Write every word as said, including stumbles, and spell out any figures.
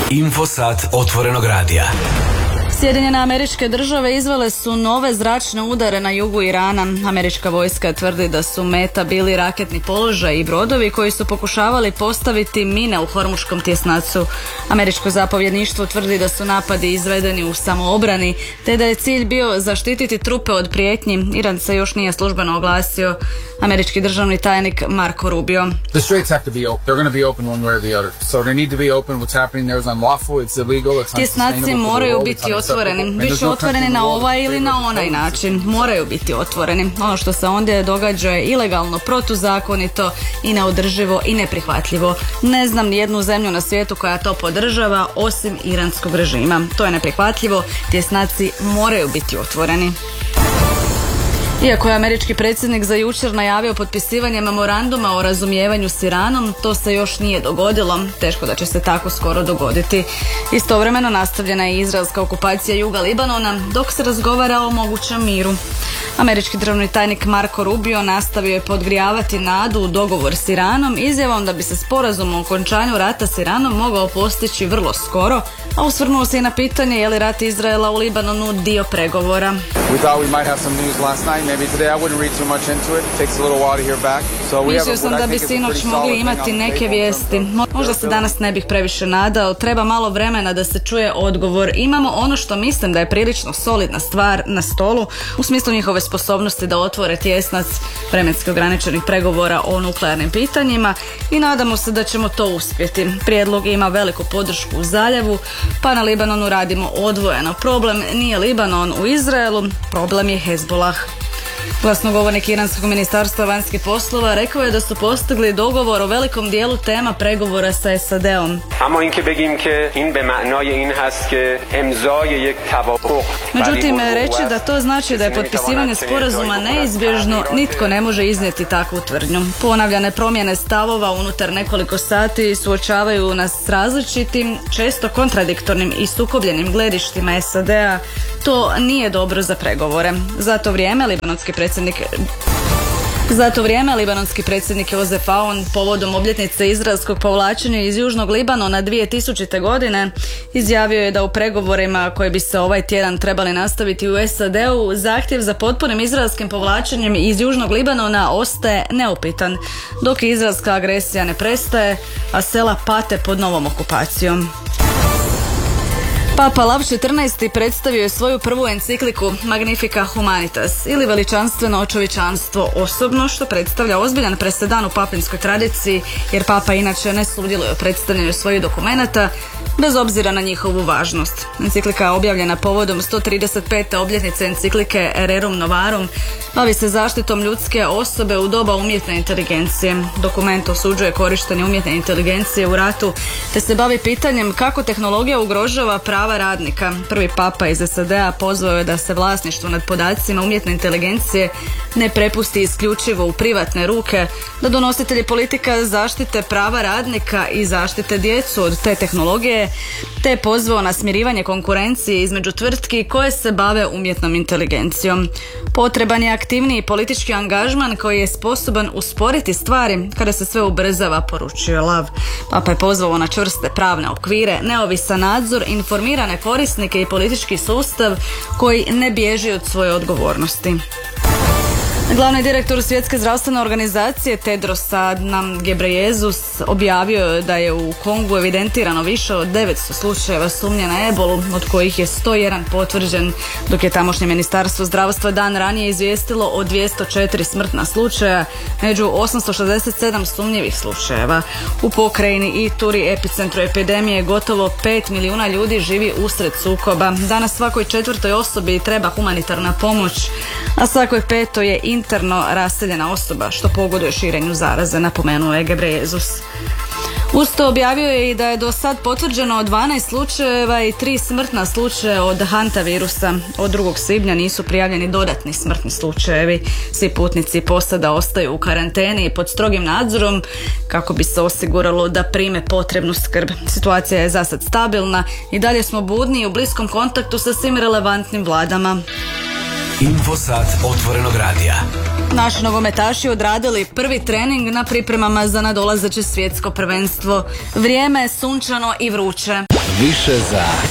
Infosat otvorenog radija. Sjedinjene Američke Države izvele su nove zračne udare na jugu Irana. Američka vojska tvrdi da su meta bili raketni položaj i brodovi koji su pokušavali postaviti mine u Hormuškom tjesnacu. Američko zapovjedništvo tvrdi da su napadi izvedeni u samoobrani, te da je cilj bio zaštititi trupe od prijetnji. Iran se još nije službeno oglasio. Američki državni tajnik Marco Rubio. The straits have to be open. They're going to be open one way or the other. So they need to be open. What's happening there is unlawful. It's illegal. It's Tjesnaci moraju biti otvoreni. Biće otvoreni na ovaj ili na onaj način. Moraju biti otvoreni. Ono što se ondje događa je ilegalno, protuzakonito i neodrživo i neprihvatljivo. Ne znam ni jednu zemlju na svijetu koja to podržava osim iranskog režima. To je neprihvatljivo. Tjesnaci moraju biti otvoreni. Iako je američki predsjednik za jučer najavio potpisivanje memoranduma o razumijevanju s Iranom, to se još nije dogodilo. Teško da će se tako skoro dogoditi. Istovremeno nastavljena je izraelska okupacija juga Libanona dok se razgovara o mogućem miru. Američki državni tajnik Marco Rubio nastavio je podgrijavati nadu u dogovor s Iranom izjavom da bi se sporazum o okončanju rata s Iranom mogao postići vrlo skoro, a osvrnuo se i na pitanje je li rat Izraela u Libanonu dio pregovora. Mislio sam da bi sinoć mogli imati neke vijesti. Možda se danas ne bih previše nadao, treba malo vremena da se čuje odgovor. Imamo ono što mislim da je prilično solidna stvar na stolu, u smislu njihove sposobnosti da otvore tjesnac vremenski ograničenih pregovora o nuklearnim pitanjima i nadamo se da ćemo to uspjeti. Prijedlog ima veliku podršku u zaljevu, pa na Libanonu radimo odvojeno. Problem nije Libanon u Izraelu, problem je Hezbollah. Glasnogovornik iranskog ministarstva vanjskih poslova rekao je da su postigli dogovor o velikom dijelu tema pregovora sa S A D-om. Međutim, reći da to znači da je potpisivanje sporazuma neizbježno, nitko ne može iznijeti takvu tvrdnju. Ponavljane promjene stavova unutar nekoliko sati suočavaju nas s različitim, često kontradiktornim i sukobljenim gledištima S A D-a. To nije dobro za pregovore. Zato vrijeme libanonski predsjednik Za to vrijeme libanonski predsjednik Josef Aoun povodom obljetnice izraelskog povlačenja iz Južnog Libanona dvije tisućite. godine izjavio je da u pregovorima koji bi se ovaj tjedan trebali nastaviti u S A D-u zahtjev za potpunim izraelskim povlačenjem iz Južnog Libanona ostaje neupitan, dok izraelska agresija ne prestaje, a sela pate pod novom okupacijom. Papa Lav četrnaesti. predstavio je svoju prvu encikliku Magnifica Humanitas ili veličanstveno čovječanstvo osobno, što predstavlja ozbiljan presedan u papinskoj tradiciji, jer papa inače ne sudjeluje u predstavljanju svojih dokumenata bez obzira na njihovu važnost. Enciklika je objavljena povodom sto trideset pete obljetnice enciklike Rerum Novarum, bavi se zaštitom ljudske osobe u doba umjetne inteligencije. Dokument osuđuje korištenje umjetne inteligencije u ratu, te se bavi pitanjem kako tehnologija ugrožava prava radnika. Prvi papa iz S A D-a pozvao je da se vlasništvo nad podacima umjetne inteligencije ne prepusti isključivo u privatne ruke, da donositelji politika zaštite prava radnika i zaštite djecu od te tehnologije, te je pozvao na smirivanje konkurencije između tvrtki koje se bave umjetnom inteligencijom. Potreban je aktivniji politički angažman koji je sposoban usporiti stvari kada se sve ubrzava, poručio Lav. Papa je pozvao na čvrste pravne okvire, neovisan nadzor, informirane korisnike i politički sustav koji ne bježi od svoje odgovornosti. Glavni direktor Svjetske zdravstvene organizacije Tedros Adhanom Ghebreyesus objavio je da je u Kongu evidentirano više od devetsto slučajeva sumnje na ebolu, od kojih je sto jedan potvrđen, dok je tamošnje ministarstvo zdravstva dan ranije izvijestilo o dvjesto četiri smrtna slučaja među osamsto šezdeset sedam sumnjivih slučajeva. U pokrajini Ituri, epicentru epidemije, gotovo pet milijuna ljudi živi usred sukoba. Danas svakoj četvrtoj osobi treba humanitarna pomoć, a svakoj petoj je interno raseljena osoba, što pogoduje širenju zaraze, napomenuo je Ghebreyesus. Uz to objavio je i da je do sad potvrđeno dvanaest slučajeva i tri smrtna slučaja od hantavirusa. Od drugog svibnja nisu prijavljeni dodatni smrtni slučajevi. Svi putnici posada ostaju u karanteni i pod strogim nadzorom kako bi se osiguralo da prime potrebnu skrb. Situacija je zasad stabilna i dalje smo budni i u bliskom kontaktu sa svim relevantnim vladama. Infosat otvorenog radija. Naši nogometaši odradili prvi trening na pripremama za nadolazeće svjetsko prvenstvo. Vrijeme je sunčano i vruće. Više za